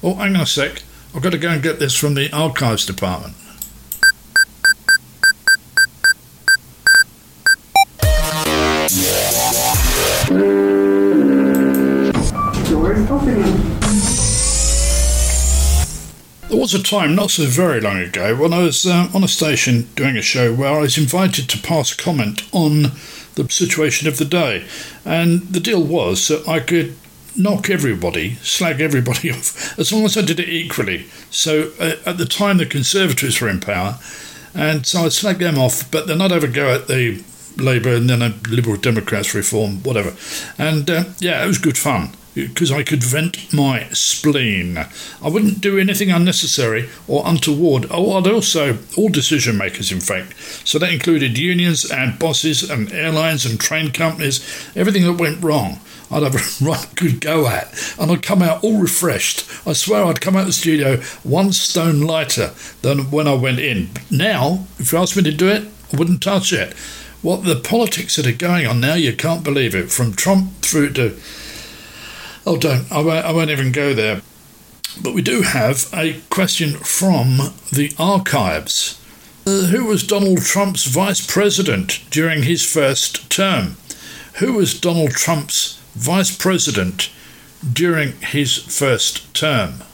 Oh, hang on a sec. I've got to go and get this from the archives department. There was a time not so very long ago when I was on a station doing a show where I was invited to pass comment on the situation of the day, and the deal was that I could slag everybody off, as long as I did it equally. So at the time the Conservatives were in power, and so I'd slag them off, but then I'd have a go at the Labour and then a Liberal Democrats reform, whatever. And it was good fun, because I could vent my spleen. I wouldn't do anything unnecessary or untoward. Oh, I'd also, all decision makers in fact, so that included unions and bosses and airlines and train companies, everything that went wrong, I'd have a right good go at, and I'd come out all refreshed. I swear I'd come out of the studio 1 stone lighter than when I went in. Now, if you asked me to do it, I wouldn't touch it. What the politics that are going on now, you can't believe it. From Trump through to... I won't even go there. But we do have a question from the archives. Who was Donald Trump's vice president during his first term? Who was Donald Trump's vice president during his first term?